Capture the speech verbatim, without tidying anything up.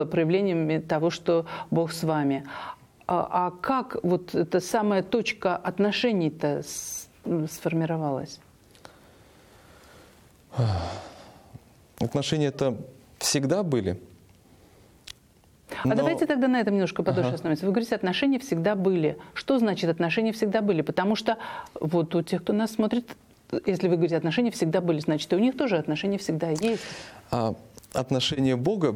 проявлениями того, что Бог с вами. А, а как вот эта самая точка отношений-то с, сформировалась? Отношения-то всегда были. Но... А Но... давайте тогда на этом немножко подольше ага. остановимся. Вы говорите, отношения всегда были. Что значит отношения всегда были? Потому что вот у тех, кто нас смотрит, если вы говорите, отношения всегда были, значит, и у них тоже отношения всегда есть. А отношения Бога